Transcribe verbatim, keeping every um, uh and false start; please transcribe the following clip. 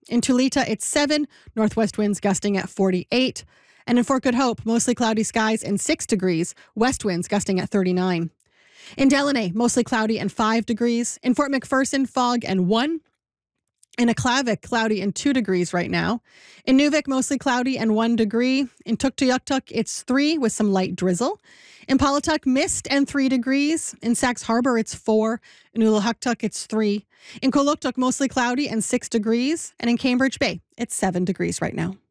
In Tulita, it's seven, northwest winds gusting at forty-eight. And in Fort Good Hope, mostly cloudy skies and six degrees, west winds gusting at thirty-nine. In Delaney, mostly cloudy and five degrees. In Fort McPherson, fog and one. In Aklavik, cloudy and two degrees right now. In Nuvik, mostly cloudy and one degree. In Tuktoyaktuk, it's three with some light drizzle. In Paulatuk, mist and three degrees. In Sax Harbor, it's four. In Uluhuktuk, it's three. In Koluktuk, mostly cloudy and six degrees. And in Cambridge Bay, it's seven degrees right now.